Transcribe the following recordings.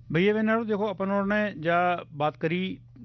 भैया मैंने देखो अपन और ने जा बात करी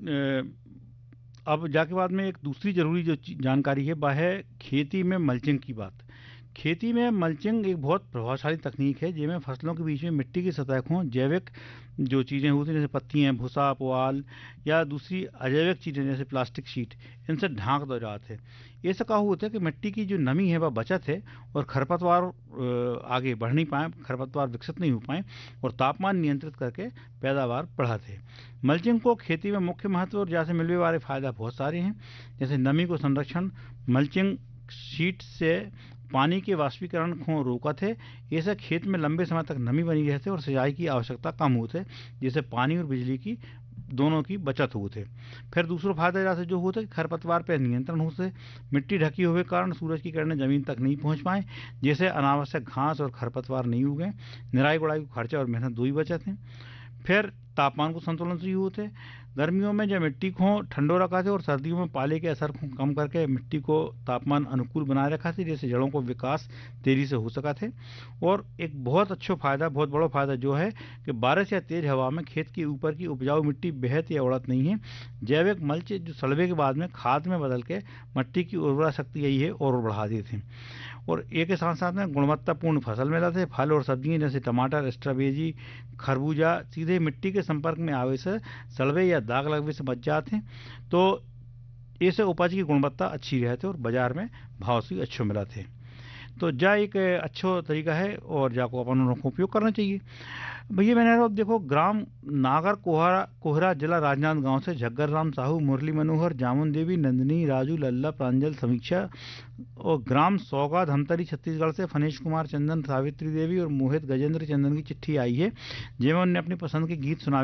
अब जाके बाद में एक दूसरी जरूरी जो जानकारी है वह है खेती में मल्चिंग की बात। खेती में मल्चिंग एक बहुत प्रभावशाली तकनीक है जिसमें फसलों के बीच में मिट्टी की सतह को जैविक जो चीज़ें होती हैं जैसे पत्तियाँ भूसा पुआल या दूसरी अजैविक चीज़ें जैसे प्लास्टिक शीट इनसे ढांक दो जाते हैं। ऐसा कहा होता है कि मिट्टी की जो नमी है वह बचत है और खरपतवार आगे बढ़ नहीं पाए, खरपतवार विकसित नहीं हो पाए और तापमान नियंत्रित करके पैदावार बढ़ाते हैं। मल्चिंग को खेती में मुख्य महत्व और जैसे मिलने वाले फायदा बहुत सारे हैं, जैसे नमी को संरक्षण। मल्चिंग शीट से पानी के वाष्पीकरण को रोकत है। ऐसे खेत में लंबे समय तक नमी बनी रहती है और सिंचाई की आवश्यकता कम होती है, जिससे पानी और बिजली की दोनों की बचत होती है। फिर दूसरा फायदा जैसे जो होता है कि खरपतवार पर नियंत्रण होते है। मिट्टी ढकी हुए कारण सूरज की किरणें जमीन तक नहीं पहुंच पाए, जैसे अनावश्यक घास और खरपतवार नहीं उगे। निराई गुड़ाई को खर्चा और मेहनत दो ही बचत है। फिर तापमान को संतुलन से होते हैं। गर्मियों में जब मिट्टी को ठंडो रखा थे और सर्दियों में पाले के असर को कम करके मिट्टी को तापमान अनुकूल बनाए रखा थे, जैसे जड़ों को विकास तेजी से हो सका थे। और एक बहुत अच्छा फायदा, बहुत बड़ा फायदा जो है कि बारिश या तेज हवा में खेत के ऊपर की उपजाऊ मिट्टी बहत या उड़त नहीं है। जैविक मल्च जो सड़वे के बाद में खाद में बदल के मिट्टी की उर्वरा शक्ति यही है और बढ़ा देते हैं। और एक के साथ साथ में गुणवत्तापूर्ण फसल मिला थे। फल और सब्जियां जैसे टमाटर स्ट्रॉबेरी खरबूजा सीधे मिट्टी के संपर्क में आवे से सड़वे या दाग लगने से बच जाते हैं। तो इससे उपज की गुणवत्ता अच्छी रहती है और बाजार में भाव से अच्छे मिला थे। तो जा एक अच्छो तरीका है और जाको अपन को उपयोग करना चाहिए। भैया मैंने अब देखो ग्राम नागर कोहरा कोहरा जिला राजनांदगांव से झग्गर राम साहू मुरली मनोहर जामुन देवी नंदिनी राजू लल्ला प्रांजल समीक्षा और ग्राम सौगा धमतरी छत्तीसगढ़ से फनेश कुमार चंदन सावित्री देवी और मोहित गजेंद्र चंदन की चिट्ठी आई है जिसमें उन्होंने अपनी पसंद के गीत सुना